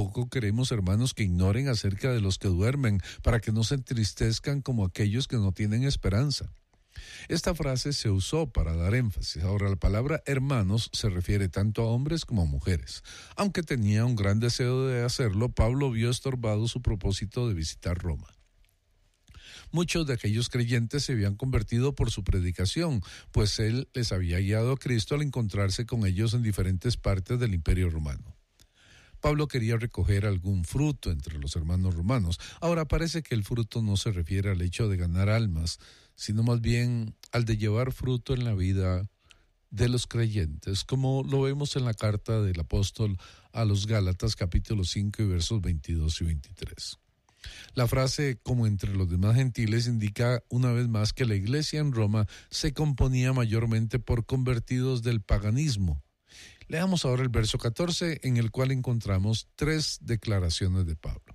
Tampoco queremos, hermanos, que ignoren acerca de los que duermen, para que no se entristezcan como aquellos que no tienen esperanza. Esta frase se usó para dar énfasis. Ahora, la palabra hermanos se refiere tanto a hombres como a mujeres. Aunque tenía un gran deseo de hacerlo, Pablo vio estorbado su propósito de visitar Roma. Muchos de aquellos creyentes se habían convertido por su predicación, pues él les había guiado a Cristo al encontrarse con ellos en diferentes partes del Imperio Romano. Pablo quería recoger algún fruto entre los hermanos romanos. Ahora parece que el fruto no se refiere al hecho de ganar almas, sino más bien al de llevar fruto en la vida de los creyentes, como lo vemos en la carta del apóstol a los Gálatas, capítulo 5 y versos 22 y 23. La frase "como entre los demás gentiles" indica una vez más que la iglesia en Roma se componía mayormente por convertidos del paganismo. Leamos ahora el verso 14, en el cual encontramos 3 declaraciones de Pablo.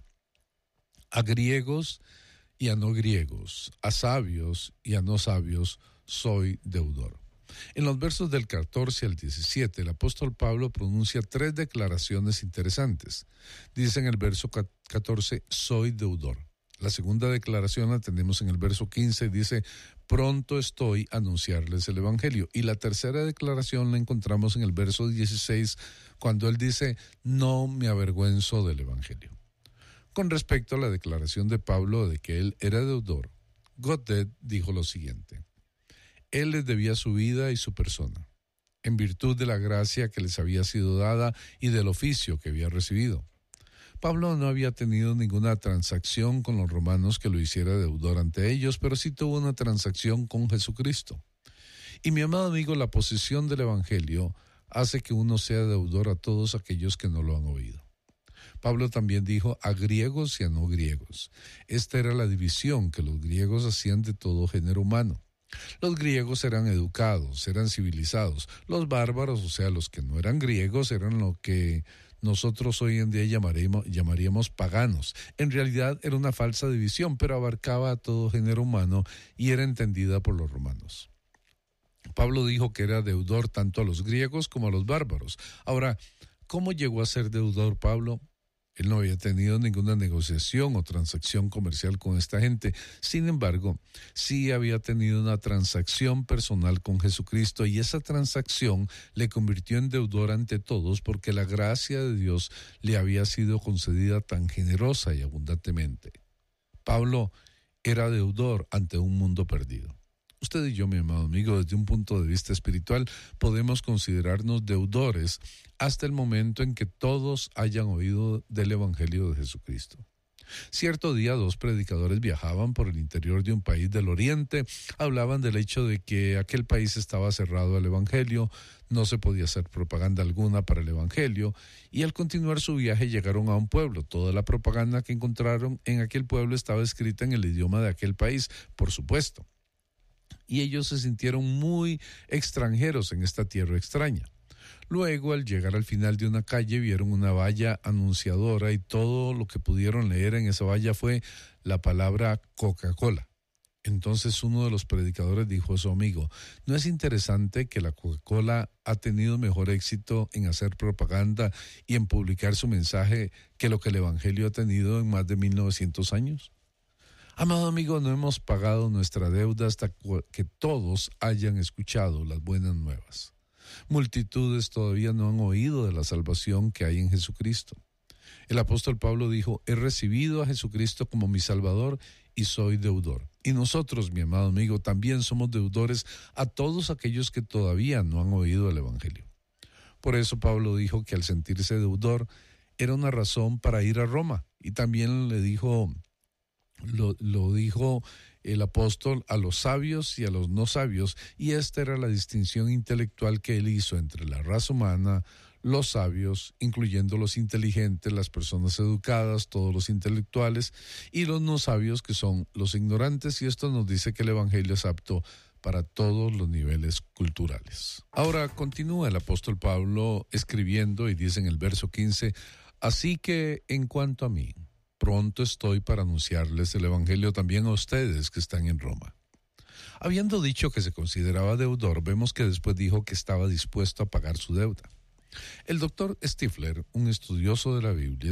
A griegos y a no griegos, a sabios y a no sabios, soy deudor. En los versos del 14 al 17, el apóstol Pablo pronuncia 3 declaraciones interesantes. Dice en el verso 14, soy deudor. La segunda declaración la tenemos en el verso 15, dice, pronto estoy a anunciarles el evangelio. Y la tercera declaración la encontramos en el verso 16, cuando él dice, no me avergüenzo del evangelio. Con respecto a la declaración de Pablo de que él era deudor, Godet dijo lo siguiente: él les debía su vida y su persona, en virtud de la gracia que les había sido dada y del oficio que había recibido. Pablo no había tenido ninguna transacción con los romanos que lo hiciera deudor ante ellos, pero sí tuvo una transacción con Jesucristo. Y mi amado amigo, la posición del evangelio hace que uno sea deudor a todos aquellos que no lo han oído. Pablo también dijo a griegos y a no griegos. Esta era la división que los griegos hacían de todo género humano. Los griegos eran educados, eran civilizados. Los bárbaros, o sea, los que no eran griegos, eran lo que nosotros hoy en día llamaríamos paganos. En realidad era una falsa división, pero abarcaba a todo género humano y era entendida por los romanos. Pablo dijo que era deudor tanto a los griegos como a los bárbaros. Ahora, ¿cómo llegó a ser deudor Pablo? Él no había tenido ninguna negociación o transacción comercial con esta gente. Sin embargo, sí había tenido una transacción personal con Jesucristo, y esa transacción le convirtió en deudor ante todos porque la gracia de Dios le había sido concedida tan generosa y abundantemente. Pablo era deudor ante un mundo perdido. Usted y yo, mi amado amigo, desde un punto de vista espiritual, podemos considerarnos deudores hasta el momento en que todos hayan oído del Evangelio de Jesucristo. Cierto día, 2 predicadores viajaban por el interior de un país del Oriente, hablaban del hecho de que aquel país estaba cerrado al Evangelio, no se podía hacer propaganda alguna para el Evangelio, y al continuar su viaje llegaron a un pueblo. Toda la propaganda que encontraron en aquel pueblo estaba escrita en el idioma de aquel país, por supuesto. Y ellos se sintieron muy extranjeros en esta tierra extraña. Luego, al llegar al final de una calle, vieron una valla anunciadora y todo lo que pudieron leer en esa valla fue la palabra Coca-Cola. Entonces uno de los predicadores dijo a su amigo, ¿no es interesante que la Coca-Cola ha tenido mejor éxito en hacer propaganda y en publicar su mensaje que lo que el Evangelio ha tenido en más de 1900 años? Amado amigo, no hemos pagado nuestra deuda hasta que todos hayan escuchado las buenas nuevas. Multitudes todavía no han oído de la salvación que hay en Jesucristo. El apóstol Pablo dijo, he recibido a Jesucristo como mi Salvador y soy deudor. Y nosotros, mi amado amigo, también somos deudores a todos aquellos que todavía no han oído el Evangelio. Por eso Pablo dijo que al sentirse deudor era una razón para ir a Roma. Y también le dijo... Lo dijo el apóstol a los sabios y a los no sabios, y esta era la distinción intelectual que él hizo entre la raza humana, los sabios, incluyendo los inteligentes, las personas educadas, todos los intelectuales, y los no sabios, que son los ignorantes, y esto nos dice que el Evangelio es apto para todos los niveles culturales. Ahora continúa el apóstol Pablo escribiendo y dice en el verso 15, así que en cuanto a mí, pronto estoy para anunciarles el Evangelio también a ustedes que están en Roma. Habiendo dicho que se consideraba deudor, vemos que después dijo que estaba dispuesto a pagar su deuda. El doctor Stifler, un estudioso de la Biblia,